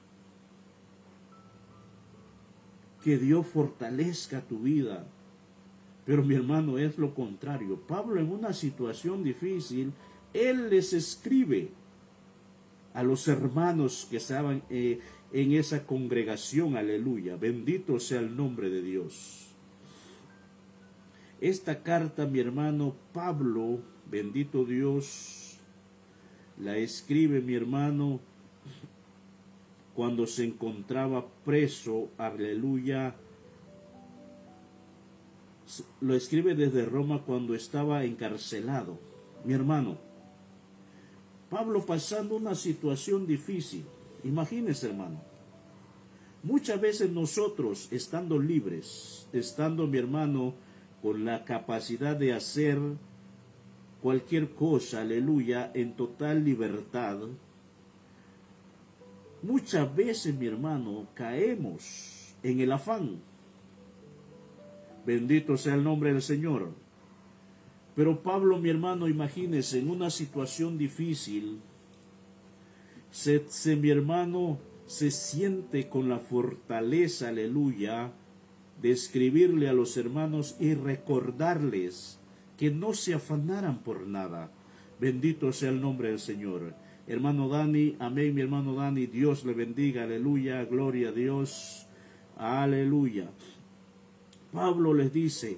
que Dios fortalezca tu vida. Pero mi hermano, es lo contrario. Pablo, en una situación difícil, él les escribe a los hermanos que estaban en esa congregación, aleluya, bendito sea el nombre de Dios. Esta carta, mi hermano, Pablo, bendito Dios, la escribe, mi hermano, cuando se encontraba preso, aleluya. Lo escribe desde Roma cuando estaba encarcelado. Mi hermano, Pablo pasando una situación difícil. Imagínese, hermano. Muchas veces nosotros, estando libres, estando, mi hermano, con la capacidad de hacer cualquier cosa, aleluya, en total libertad, muchas veces, mi hermano, caemos en el afán. Bendito sea el nombre del Señor. Pero Pablo, mi hermano, imagínese, en una situación difícil, mi hermano, se siente con la fortaleza, aleluya, de escribirle a los hermanos y recordarles que no se afanaran por nada. Bendito sea el nombre del Señor. hermano Dani, amén, mi hermano Dani, Dios le bendiga, aleluya, gloria a Dios, aleluya. Pablo les dice,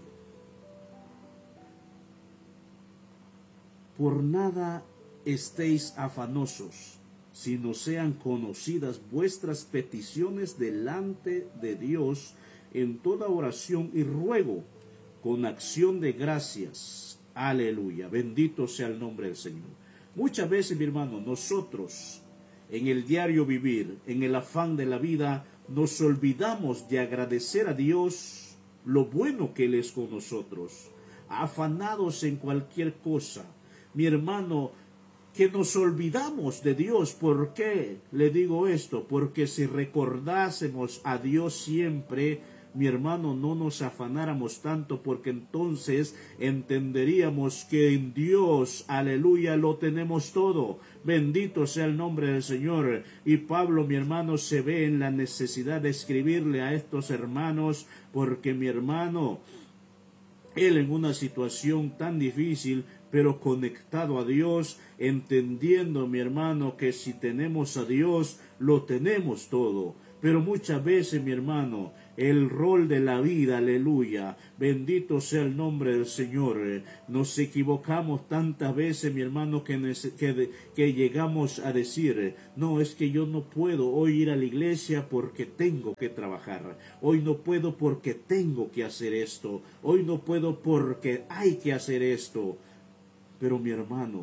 por nada estéis afanosos, sino sean conocidas vuestras peticiones delante de Dios en toda oración y ruego, con acción de gracias. Aleluya, bendito sea el nombre del Señor. Muchas veces, mi hermano, nosotros en el diario vivir, en el afán de la vida, nos olvidamos de agradecer a Dios lo bueno que Él es con nosotros, afanados en cualquier cosa. Mi hermano, que nos olvidamos de Dios. ¿Por qué le digo esto? Porque si recordásemos a Dios siempre, mi hermano, no nos afanáramos tanto, porque entonces entenderíamos que en Dios, aleluya, lo tenemos todo. Bendito sea el nombre del Señor. Y Pablo, mi hermano, se ve en la necesidad de escribirle a estos hermanos, porque mi hermano, él en una situación tan difícil, pero conectado a Dios, entendiendo, mi hermano, que si tenemos a Dios, lo tenemos todo. Pero muchas veces, mi hermano, el rol de la vida, aleluya, bendito sea el nombre del Señor. Nos equivocamos tantas veces, mi hermano, que llegamos a decir, no, es que yo no puedo hoy ir a la iglesia porque tengo que trabajar. Hoy no puedo porque tengo que hacer esto. Hoy no puedo porque hay que hacer esto. Pero mi hermano,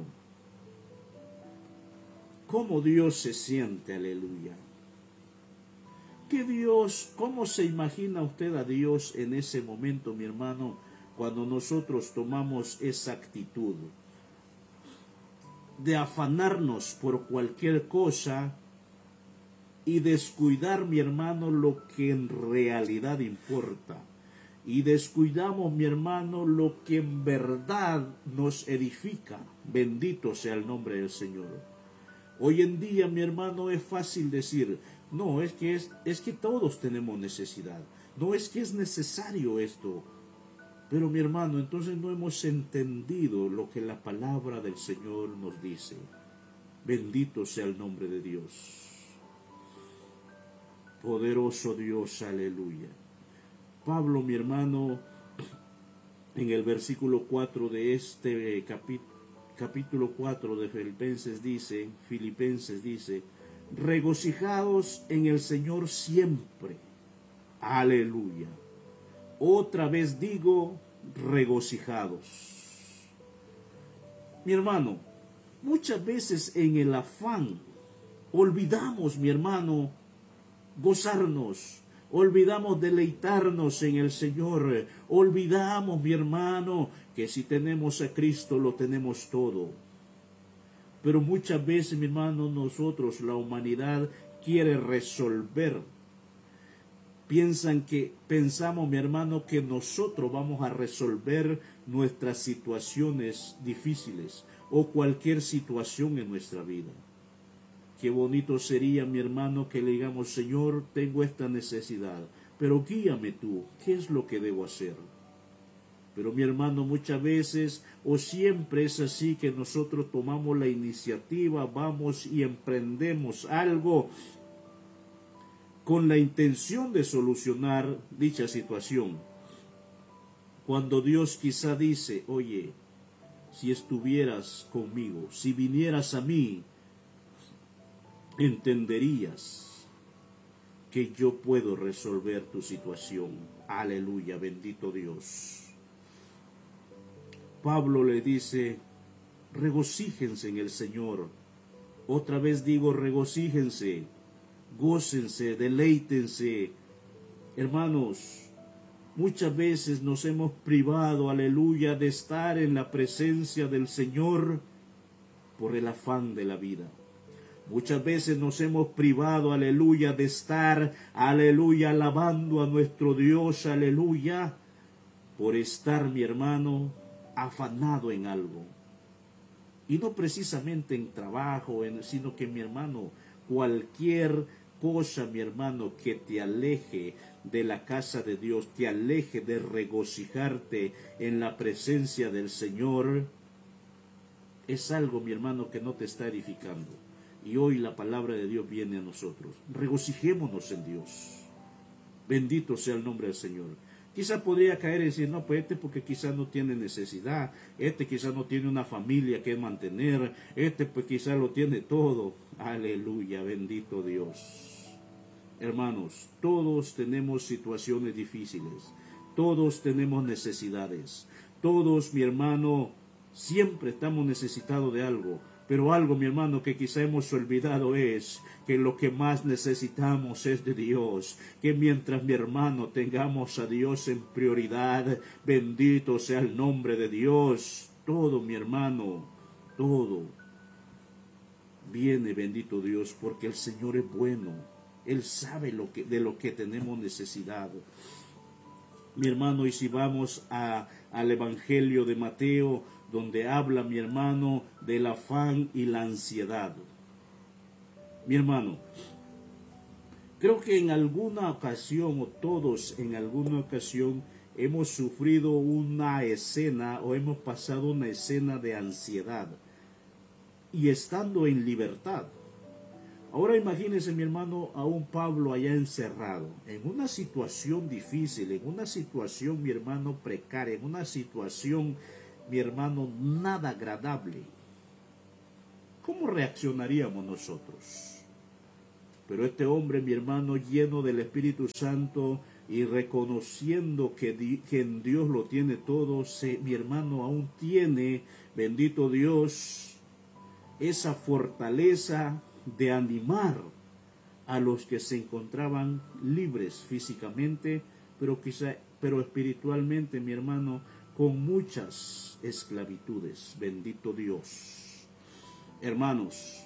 ¿cómo Dios se siente? Aleluya. ¿Qué Dios, cómo se imagina usted a Dios en ese momento, mi hermano, cuando nosotros tomamos esa actitud de afanarnos por cualquier cosa y descuidar, mi hermano, lo que en realidad importa? Y descuidamos, mi hermano, lo que en verdad nos edifica. Bendito sea el nombre del Señor. Hoy en día, mi hermano, es fácil decir, no, es que todos tenemos necesidad. No es que es necesario esto. Pero, mi hermano, entonces no hemos entendido lo que la palabra del Señor nos dice. Bendito sea el nombre de Dios. Poderoso Dios, aleluya. Pablo, mi hermano, en el versículo 4 de este capítulo 4 de Filipenses dice, regocijados en el Señor siempre. Aleluya. Otra vez digo, regocijados. Mi hermano, muchas veces en el afán olvidamos, mi hermano, gozarnos. Olvidamos deleitarnos en el Señor. Olvidamos, mi hermano, que si tenemos a Cristo lo tenemos todo. Pero muchas veces, mi hermano, nosotros, la humanidad, quiere resolver. Pensamos, mi hermano, que nosotros vamos a resolver nuestras situaciones difíciles o cualquier situación en nuestra vida. Qué bonito sería, mi hermano, que le digamos, Señor, tengo esta necesidad, pero guíame tú, ¿qué es lo que debo hacer? Pero, mi hermano, muchas veces o siempre es así que nosotros tomamos la iniciativa, vamos y emprendemos algo con la intención de solucionar dicha situación. Cuando Dios quizá dice, oye, si estuvieras conmigo, si vinieras a mí, entenderías que yo puedo resolver tu situación. Aleluya, bendito Dios. Pablo le dice, regocíjense en el Señor. Otra vez digo, regocíjense, gócense, deleítense. Hermanos, muchas veces nos hemos privado, aleluya, de estar en la presencia del Señor por el afán de la vida. Muchas veces nos hemos privado, aleluya, de estar, aleluya, alabando a nuestro Dios, aleluya, por estar, mi hermano, afanado en algo. Y no precisamente en trabajo, sino que, mi hermano, cualquier cosa, mi hermano, que te aleje de la casa de Dios, te aleje de regocijarte en la presencia del Señor, es algo, mi hermano, que no te está edificando. Y hoy la palabra de Dios viene a nosotros. Regocijémonos en Dios. Bendito sea el nombre del Señor. Quizá podría caer y decir, no, pues porque quizás no tiene necesidad, quizás no tiene una familia que mantener, pues quizás lo tiene todo. Aleluya, bendito Dios. Hermanos, todos tenemos situaciones difíciles, todos tenemos necesidades, todos, mi hermano, siempre estamos necesitados de algo. Pero algo, mi hermano, que quizá hemos olvidado es que lo que más necesitamos es de Dios. Que mientras, mi hermano, tengamos a Dios en prioridad, bendito sea el nombre de Dios. Todo, mi hermano, todo viene, bendito Dios, porque el Señor es bueno. Él sabe de lo que tenemos necesidad. Mi hermano, y si vamos al Evangelio de Mateo, donde habla, mi hermano, del afán y la ansiedad. Mi hermano, creo que en alguna ocasión, o todos en alguna ocasión, hemos sufrido una escena o hemos pasado una escena de ansiedad y estando en libertad. Ahora imagínese, mi hermano, a un Pablo allá encerrado, en una situación difícil, en una situación, mi hermano, precaria, en una situación, mi hermano, nada agradable. ¿Cómo reaccionaríamos nosotros? Pero este hombre, mi hermano, lleno del Espíritu Santo y reconociendo que en Dios lo tiene todo, mi hermano aún tiene, bendito Dios, esa fortaleza de animar a los que se encontraban libres físicamente, pero espiritualmente, mi hermano, con muchas esclavitudes. Bendito Dios. Hermanos,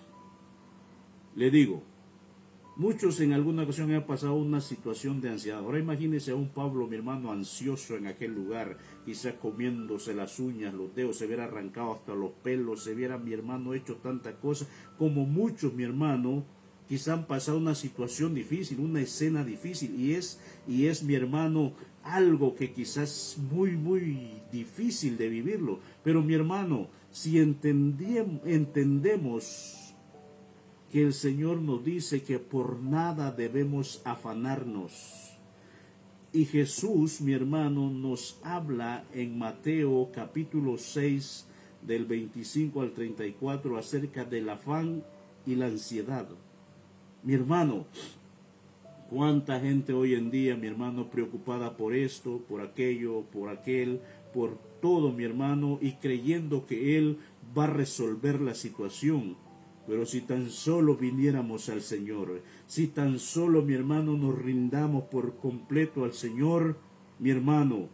le digo, muchos en alguna ocasión han pasado una situación de ansiedad. Ahora imagínese a un Pablo, mi hermano, ansioso en aquel lugar, quizás comiéndose las uñas, los dedos, se hubiera arrancado hasta los pelos, se hubiera, mi hermano, hecho tanta cosa, como muchos, mi hermano, quizás han pasado una situación difícil, una escena difícil, y es, mi hermano, algo que quizás muy, muy difícil de vivirlo. Pero, mi hermano, si entendemos que el Señor nos dice que por nada debemos afanarnos. Y Jesús, mi hermano, nos habla en Mateo capítulo 6, del 25 al 34, acerca del afán y la ansiedad. Mi hermano, cuánta gente hoy en día, mi hermano, preocupada por esto, por aquello, por aquel, por todo, mi hermano, y creyendo que Él va a resolver la situación. Pero si tan solo viniéramos al Señor, si tan solo, mi hermano, nos rindamos por completo al Señor, mi hermano,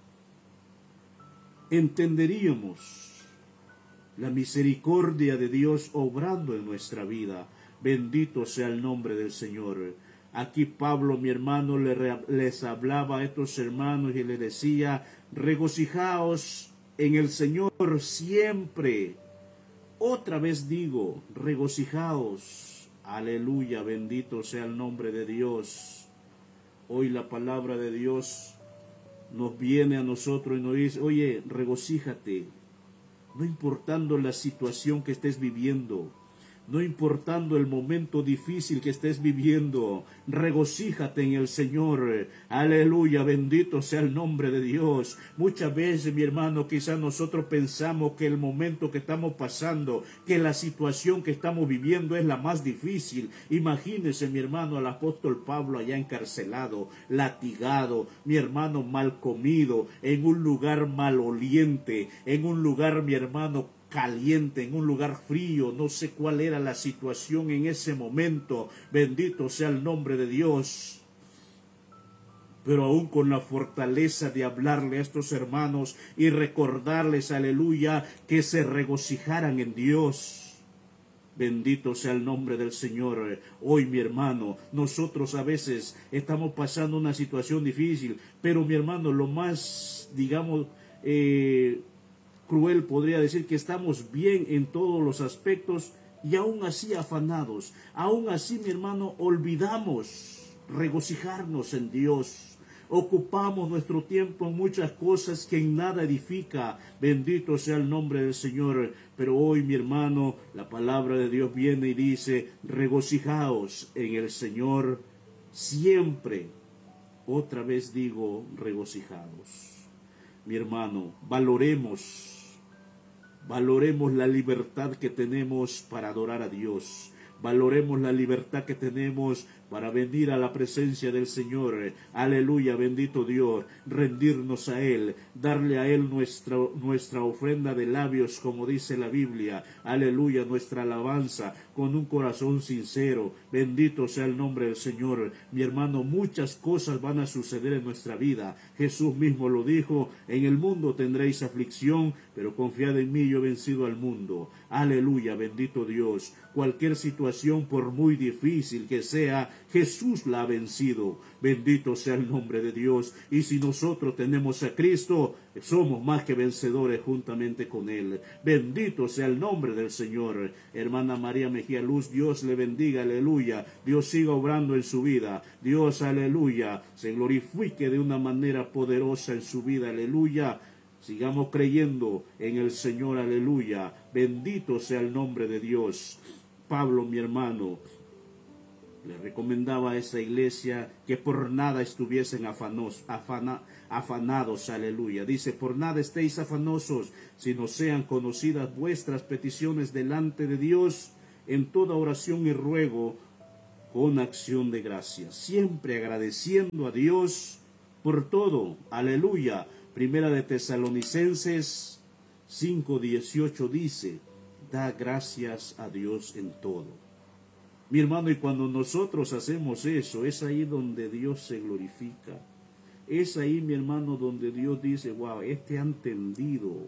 entenderíamos la misericordia de Dios obrando en nuestra vida. Bendito sea el nombre del Señor. Aquí Pablo, mi hermano, les hablaba a estos hermanos y les decía, regocijaos en el Señor siempre. Otra vez digo, regocijaos. Aleluya, bendito sea el nombre de Dios. Hoy la palabra de Dios nos viene a nosotros y nos dice, oye, regocíjate. No importando la situación que estés viviendo, no importando el momento difícil que estés viviendo, regocíjate en el Señor. Aleluya, bendito sea el nombre de Dios. Muchas veces, mi hermano, quizás nosotros pensamos que el momento que estamos pasando, que la situación que estamos viviendo es la más difícil. Imagínese, mi hermano, al apóstol Pablo allá encarcelado, latigado, mi hermano, mal comido, en un lugar maloliente, en un lugar, mi hermano, caliente, en un lugar frío. No sé cuál era la situación en ese momento, bendito sea el nombre de Dios, pero aún con la fortaleza de hablarle a estos hermanos y recordarles, aleluya, que se regocijaran en Dios. Bendito sea el nombre del Señor. Hoy, mi hermano, nosotros a veces estamos pasando una situación difícil, pero, mi hermano, lo más, digamos, cruel podría decir que estamos bien en todos los aspectos y aún así afanados. Aún así, mi hermano, olvidamos regocijarnos en Dios. Ocupamos nuestro tiempo en muchas cosas que en nada edifica. Bendito sea el nombre del Señor. Pero hoy, mi hermano, la palabra de Dios viene y dice, regocijaos en el Señor siempre. Otra vez digo, regocijados. Mi hermano, valoremos la libertad que tenemos para adorar a Dios. Valoremos la libertad que tenemos para venir a la presencia del Señor. Aleluya, bendito Dios. Rendirnos a Él, darle a Él nuestra ofrenda de labios, como dice la Biblia. Aleluya, nuestra alabanza con un corazón sincero. Bendito sea el nombre del Señor. Mi hermano, muchas cosas van a suceder en nuestra vida. Jesús mismo lo dijo, en el mundo tendréis aflicción, pero confiad en mí, yo he vencido al mundo. Aleluya, bendito Dios. Cualquier situación, por muy difícil que sea, Jesús la ha vencido. Bendito sea el nombre de Dios. Y si nosotros tenemos a Cristo, somos más que vencedores juntamente con Él. Bendito sea el nombre del Señor. Hermana María Mejía Luz, Dios le bendiga, aleluya. Dios siga obrando en su vida. Dios, aleluya, se glorifique de una manera poderosa en su vida, aleluya. Sigamos creyendo en el Señor, aleluya. Bendito sea el nombre de Dios. Pablo, mi hermano, le recomendaba a esa iglesia que por nada estuviesen afanados, aleluya. Dice, por nada estéis afanosos, sino sean conocidas vuestras peticiones delante de Dios en toda oración y ruego con acción de gracias. Siempre agradeciendo a Dios por todo, aleluya. Primera de Tesalonicenses 5:18 dice, da gracias a Dios en todo. Mi hermano, y cuando nosotros hacemos eso, es ahí donde Dios se glorifica. Es ahí, mi hermano, donde Dios dice, wow, ha entendido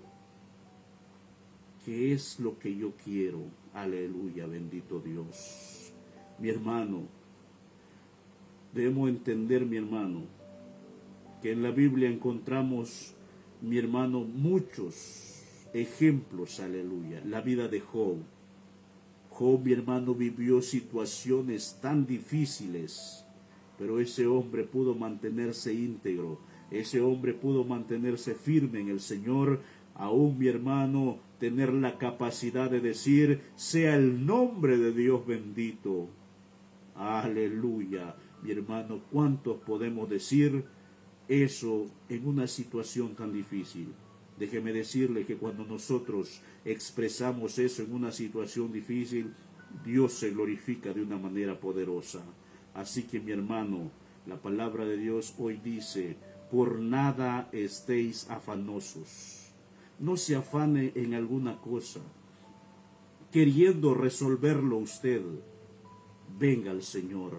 qué es lo que yo quiero. Aleluya, bendito Dios. Mi hermano, debemos entender, mi hermano, que en la Biblia encontramos, mi hermano, muchos ejemplos, aleluya. La vida de Job. Job, mi hermano, vivió situaciones tan difíciles, pero ese hombre pudo mantenerse íntegro, ese hombre pudo mantenerse firme en el Señor, aún, mi hermano, tener la capacidad de decir, sea el nombre de Dios bendito. Aleluya, mi hermano, ¿cuántos podemos decir eso en una situación tan difícil? Déjeme decirle que cuando nosotros expresamos eso en una situación difícil, Dios se glorifica de una manera poderosa. Así que, mi hermano, la palabra de Dios hoy dice, por nada estéis afanosos. No se afane en alguna cosa, queriendo resolverlo usted. Venga al Señor,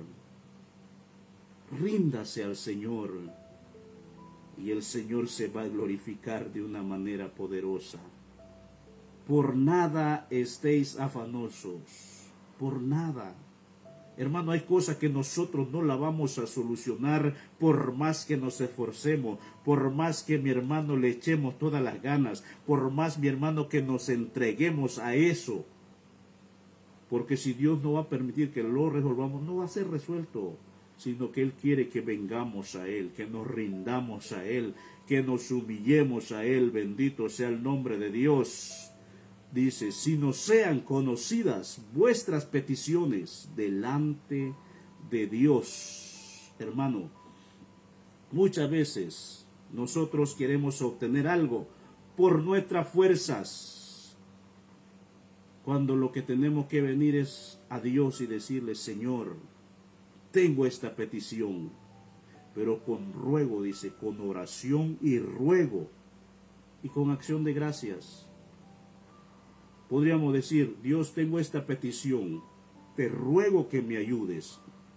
ríndase al Señor, y el Señor se va a glorificar de una manera poderosa. Por nada estéis afanosos, por nada. Hermano, hay cosas que nosotros no la vamos a solucionar por más que nos esforcemos, por más que, mi hermano, le echemos todas las ganas, por más, mi hermano, que nos entreguemos a eso. Porque si Dios no va a permitir que lo resolvamos, no va a ser resuelto, sino que Él quiere que vengamos a Él, que nos rindamos a Él, que nos humillemos a Él. Bendito sea el nombre de Dios. Dice, si no sean conocidas vuestras peticiones delante de Dios. Hermano, muchas veces nosotros queremos obtener algo por nuestras fuerzas, cuando lo que tenemos que venir es a Dios y decirle, Señor, tengo esta petición, pero con ruego, dice, con oración y ruego, y con acción de gracias. Podríamos decir, Dios, tengo esta petición, te ruego que me ayudes.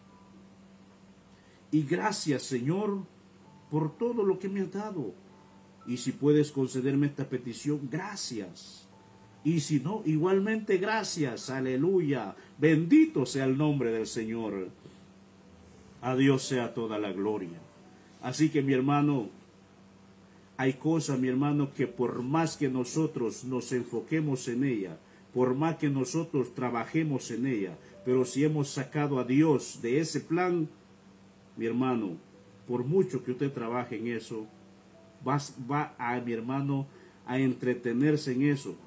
Y gracias, Señor, por todo lo que me has dado. Y si puedes concederme esta petición, gracias. Y si no, igualmente gracias, aleluya. Bendito sea el nombre del Señor. A Dios sea toda la gloria. Así que, mi hermano, hay cosas, mi hermano, que por más que nosotros nos enfoquemos en ella, por más que nosotros trabajemos en ella, pero si hemos sacado a Dios de ese plan, mi hermano, por mucho que usted trabaje en eso, va a, mi hermano, a entretenerse en eso.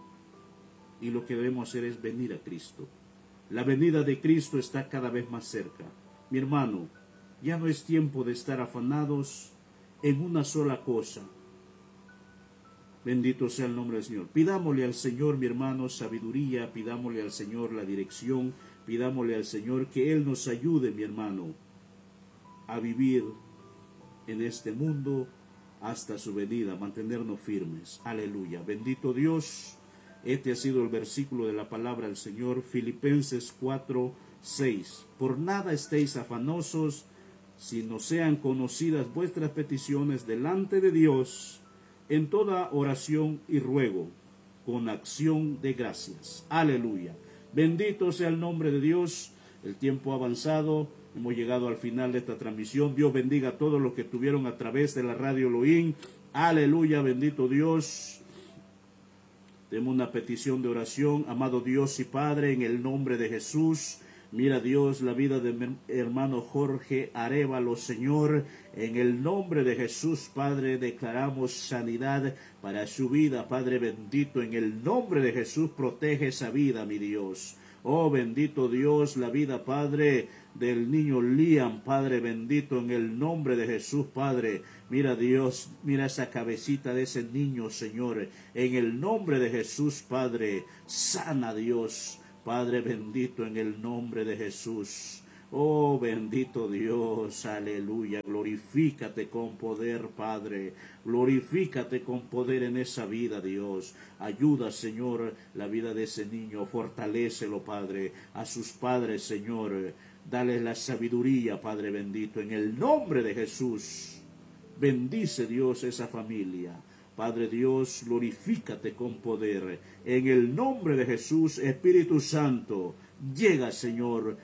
Y lo que debemos hacer es venir a Cristo. La venida de Cristo está cada vez más cerca. Mi hermano, ya no es tiempo de estar afanados en una sola cosa. Bendito sea el nombre del Señor. Pidámosle al Señor, mi hermano, sabiduría, pidámosle al Señor la dirección, pidámosle al Señor que Él nos ayude, mi hermano, a vivir en este mundo hasta su venida, mantenernos firmes. Aleluya. Bendito Dios. Este ha sido el versículo de la palabra del Señor, Filipenses 4:6. Por nada estéis afanosos, sino sean conocidas vuestras peticiones delante de Dios, en toda oración y ruego, con acción de gracias. Aleluya. Bendito sea el nombre de Dios. El tiempo ha avanzado. Hemos llegado al final de esta transmisión. Dios bendiga a todos los que estuvieron a través de la radio Elohim. Aleluya, bendito Dios. Tenemos una petición de oración. Amado Dios y Padre, en el nombre de Jesús, mira Dios la vida de mi hermano Jorge Arévalo, Señor. En el nombre de Jesús, Padre, declaramos sanidad para su vida, Padre bendito. En el nombre de Jesús, protege esa vida, mi Dios. Oh, bendito Dios, la vida, Padre, del niño Liam, Padre bendito, en el nombre de Jesús, Padre. Mira Dios, mira esa cabecita de ese niño, Señor. En el nombre de Jesús, Padre, sana Dios, Padre bendito, en el nombre de Jesús. Oh, bendito Dios, aleluya, glorifícate con poder, Padre, glorifícate con poder en esa vida, Dios. Ayuda, Señor, la vida de ese niño, fortalécelo, Padre, a sus padres, Señor, dale la sabiduría, Padre bendito, en el nombre de Jesús. Bendice, Dios, esa familia. Padre Dios, glorifícate con poder. En el nombre de Jesús, Espíritu Santo, llega, Señor,